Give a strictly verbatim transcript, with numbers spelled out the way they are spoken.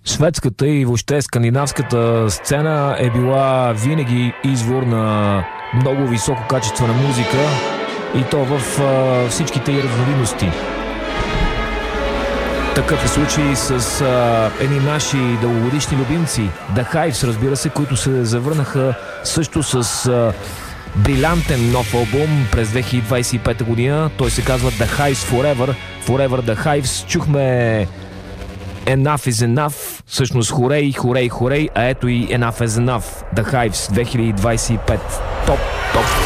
Шведската и въобще скандинавската сцена е била винаги извор на много високо качество на музика, и то в а, всичките й разновидности. Такъв е случай с а, едни наши дългогодишни любимци, The Hives, разбира се, които се завърнаха също с а, брилянтен нов албум през две хиляди двадесет и пета година. Той се казва The Hives Forever. Forever The Hives. Чухме Enough is Enough, всъщност хорей, хорей, хорей, а ето и Enough is Enough, The Hives две хиляди двадесет и пет. Топ, топ.